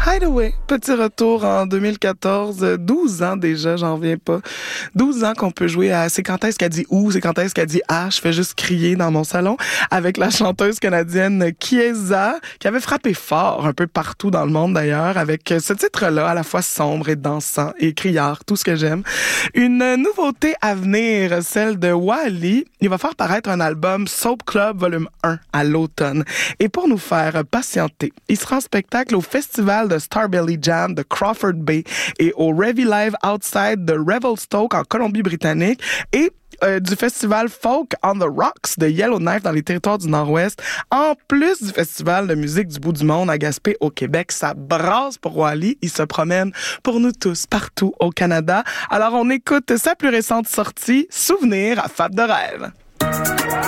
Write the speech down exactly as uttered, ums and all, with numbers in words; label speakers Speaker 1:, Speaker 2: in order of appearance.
Speaker 1: Hideaway. Petit retour en deux mille quatorze. douze ans déjà, j'en reviens pas. douze ans qu'on peut jouer à C'est quand est-ce qu'elle dit où, c'est quand est-ce qu'elle dit ah, je fais juste crier dans mon salon avec la chanteuse canadienne Chiesa, qui avait frappé fort un peu partout dans le monde d'ailleurs, avec ce titre-là, à la fois sombre et dansant et criard, tout ce que j'aime. Une nouveauté à venir, celle de Wally. Il va faire paraître un album Soap Club Volume un à l'automne. Et pour nous faire patienter, il sera en spectacle au festival de Starbelly Jam de Crawford Bay et au Revy Live Outside de Revelstoke en Colombie-Britannique et Euh, du festival Folk on the Rocks de Yellowknife dans les territoires du Nord-Ouest, en plus du festival de musique du bout du monde à Gaspé au Québec. Ça brasse pour Wally. Il se promène pour nous tous partout au Canada. Alors on écoute sa plus récente sortie, Souvenir à Fab de rêve.